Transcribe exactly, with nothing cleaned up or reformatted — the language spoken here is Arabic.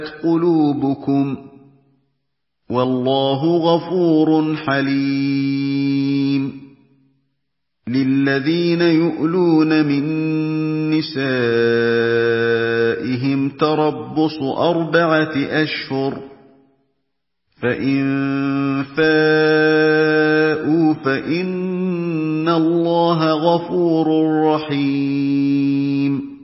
قُلُوبُكُمْ ۗ وَاللَّهُ غَفُورٌ حَلِيمٌ. لِلَّذِينَ يُؤْلُونَ مِن نِّسَائِهِمْ تَرَبُّصُ أَرْبَعَةِ أَشْهُرٍ ۖ فَإِن فَاءُوا فَإِنَّ اللَّهَ غَفُورٌ رَّحِيمٌ.